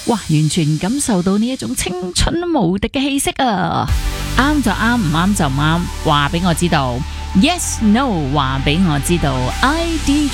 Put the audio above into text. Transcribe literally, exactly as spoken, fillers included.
哇，完全感受到呢一種青春無敵嘅氣息啊！啱就啱，唔啱就唔啱，話俾我知道。Yes No， 話俾我知道。I D